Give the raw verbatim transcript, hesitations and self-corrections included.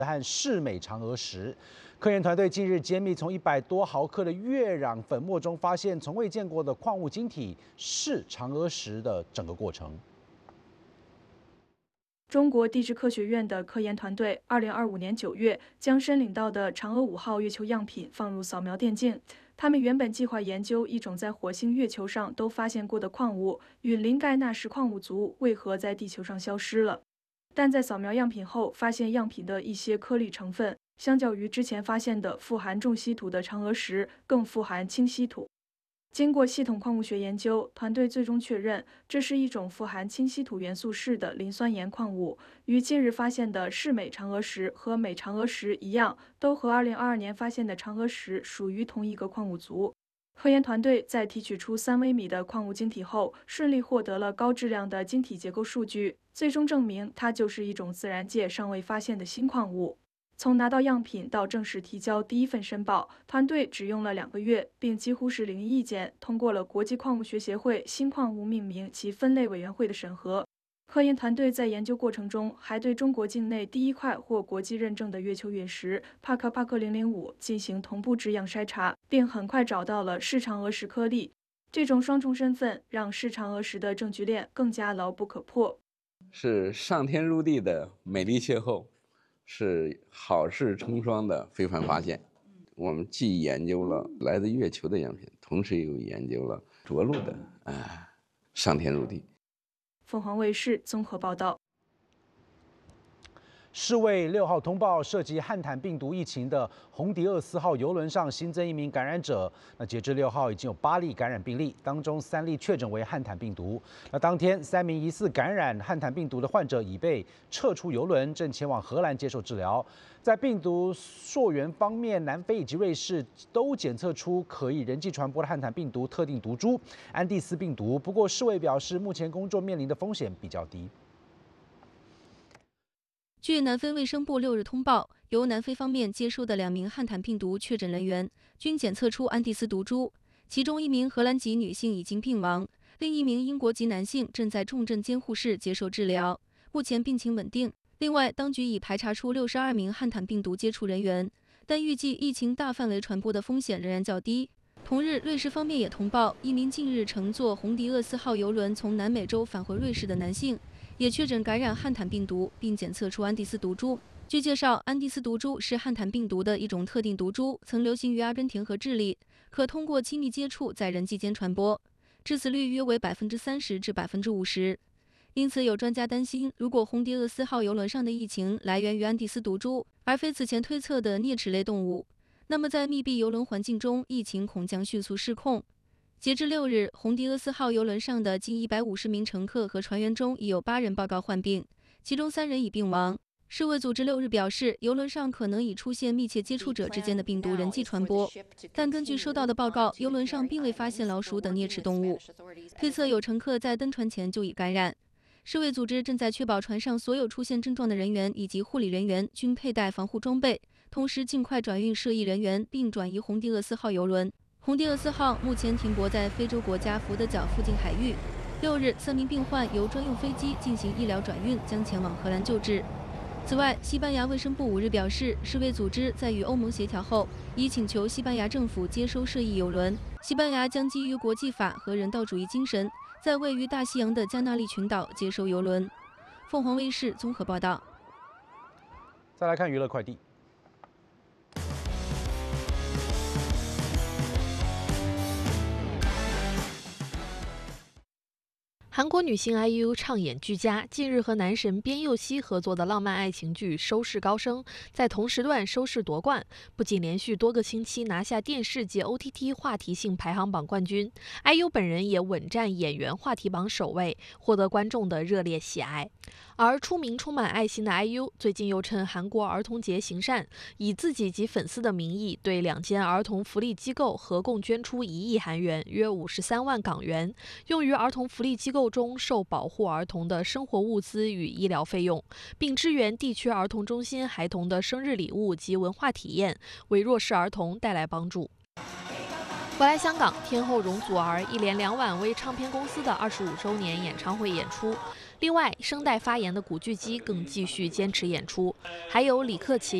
和世美嫦娥石。科研团队近日揭秘，从一百多毫克的月壤粉末中发现从未见过的矿物晶体是嫦娥石的整个过程。 中国地质科学院的科研团队二零二五年九月将申领到的嫦娥五号月球样品放入扫描电镜。他们原本计划研究一种在火星、月球上都发现过的矿物——陨磷钙钠石矿物族为何在地球上消失了。但在扫描样品后，发现样品的一些颗粒成分相较于之前发现的富含重稀土的嫦娥石，更富含轻稀土。经过系统矿物学研究，团队最终确认这是一种富含轻稀土元素铯的磷酸盐矿物，与近日发现的世美嫦娥石和美嫦娥石一样，都和二零二二年发现的嫦娥石属于同一个矿物族。科研团队在提取出三微米的矿物晶体后，顺利获得了高质量的晶体结构数据，最终证明它就是一种自然界尚未发现的新矿物。从拿到样品到正式提交第一份申报，团队只用了两个月，并几乎是零意见通过了国际矿物学协会新矿物命名及分类委员会的审核。科研团队在研究过程中，还对中国境内第一块获国际认证的月球陨石帕克帕克零零五进行同步质样筛查，并很快找到了视嫦娥石颗粒。这种双重身份让视嫦娥石的证据链更加牢不可破。 是上天入地的美丽邂逅，是好事成双的非凡发现。我们既研究了来自月球的样品，同时又研究了着陆的啊，上天入地。 凤凰卫视综合报道。 世卫六号通报，涉及汉坦病毒疫情的红迪厄斯号邮轮上新增一名感染者。那截至六号，已经有八例感染病例，当中三例确诊为汉坦病毒。那当天，三名疑似感染汉坦病毒的患者已被撤出邮轮，正前往荷兰接受治疗。在病毒溯源方面，南非以及瑞士都检测出可以人际传播的汉坦病毒特定毒株安第斯病毒。不过，世卫表示，目前公众面临的风险比较低。 据南非卫生部六日通报，由南非方面接收的两名汉坦病毒确诊人员均检测出安第斯毒株，其中一名荷兰籍女性已经病亡，另一名英国籍男性正在重症监护室接受治疗，目前病情稳定。另外，当局已排查出六十二名汉坦病毒接触人员，但预计疫情大范围传播的风险仍然较低。同日，瑞士方面也通报，一名近日乘坐红迪厄斯号邮轮从南美洲返回瑞士的男性也确诊感染汉坦病毒，并检测出安第斯毒株。据介绍，安第斯毒株是汉坦病毒的一种特定毒株，曾流行于阿根廷和智利，可通过亲密接触在人际间传播，致死率约为百分之三十至百分之五十。因此，有专家担心，如果红迪厄斯号邮轮上的疫情来源于安第斯毒株，而非此前推测的啮齿类动物，那么在密闭邮轮环境中，疫情恐将迅速失控。截至六日，红迪厄斯号邮轮上的近一百五十名乘客和船员中已有八人报告患病，其中三人已病亡。世卫组织六日表示，邮轮上可能已出现密切接触者之间的病毒人际传播，但根据收到的报告，邮轮上并未发现老鼠等啮齿动物，推测有乘客在登船前就已感染。世卫组织正在确保船上所有出现症状的人员以及护理人员均佩戴防护装备，同时尽快转运涉疫人员，并转移红迪厄斯号邮轮。红迪厄斯号目前停泊在非洲国家福德角附近海域。六日，三名病患由专用飞机进行医疗转运，将前往荷兰救治。此外，西班牙卫生部五日表示，世卫组织在与欧盟协调后，已请求西班牙政府接收涉疫邮轮。西班牙将基于国际法和人道主义精神，在位于大西洋的加那利群岛接收邮轮。凤凰卫视综合报道。 再来看娱乐快递。 韩国女星 I U 唱演俱佳，近日和男神边佑熙合作的浪漫爱情剧收视高升，在同时段收视夺冠，不仅连续多个星期拿下电视界 O T T 话题性排行榜冠军 ，I U 本人也稳占演员话题榜首位，获得观众的热烈喜爱。而出名充满爱心的 I U 最近又趁韩国儿童节行善，以自己及粉丝的名义，对两间儿童福利机构合共捐出一亿韩元，约五十三万港元，用于儿童福利机构中受保护儿童的生活物资与医疗费用，并支援地区儿童中心孩童的生日礼物及文化体验，为弱势儿童带来帮助。 回来香港，天后容祖儿一连两晚为唱片公司的二十五周年演唱会演出。另外，声带发炎的古巨基更继续坚持演出，还有李克勤。